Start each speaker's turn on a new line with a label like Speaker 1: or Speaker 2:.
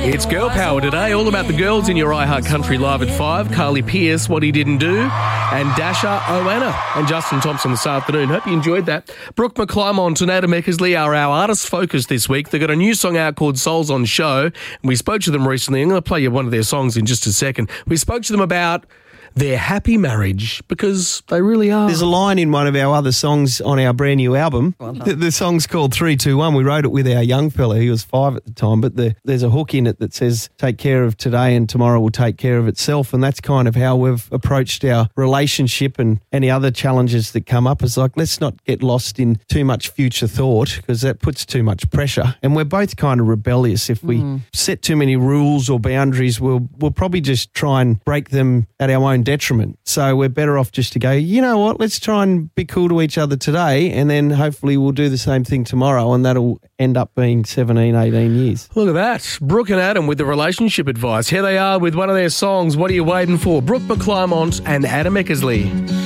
Speaker 1: It's Girl Power today, all about the girls in your iHeart Country Live at 5. Carly Pearce, What He Didn't Do, and Dasha Oana and Justin Thompson this afternoon. Hope you enjoyed that. Brooke McClymont and Adam Eckersley are our artist focus this week. They've got a new song out called Souls on Show, and we spoke to them recently. I'm going to play you one of their songs in just a second. We spoke to them about their happy marriage, because they really are.
Speaker 2: There's a line in one of our other songs on our brand new album. The song's called 321. We wrote it with our young fella. He was 5 at the time, but there's a hook in it that says, take care of today and tomorrow will take care of itself. And that's kind of how we've approached our relationship and any other challenges that come up. It's like, let's not get lost in too much future thought, because that puts too much pressure. And we're both kind of rebellious. If we set too many rules or boundaries, we'll probably just try and break them at our own detriment. So we're better off just to go, you know what, let's try and be cool to each other today, and then hopefully we'll do the same thing tomorrow, and that'll end up being 17, 18 years.
Speaker 1: Look at that. Brooke and Adam with the relationship advice. Here they are with one of their songs, What Are You Waiting For? Brooke McClymont and Adam Eckersley.